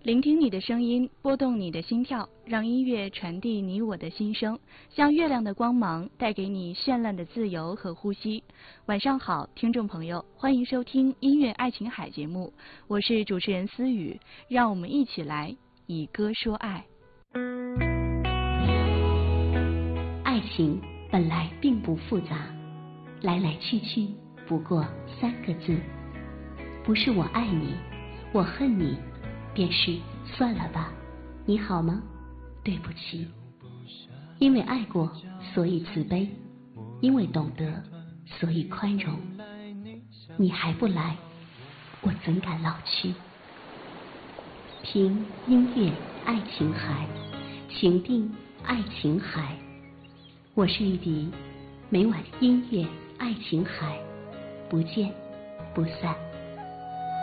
聆听你的声音，拨动你的心跳，让音乐传递你我的心声，像月亮的光芒，带给你绚烂的自由和呼吸。晚上好，听众朋友，欢迎收听音乐爱琴海节目，我是主持人思雨，让我们一起来以歌说爱。 爱情本来并不复杂，来来去去不过3个字，不是我爱你，我恨你，便是算了吧，你好吗？对不起。因为爱过，所以慈悲；因为懂得，所以宽容。你还不来，我怎敢老去？听音乐爱琴海，情定爱琴海。我是玉笛，每晚音乐爱琴海，不见不散。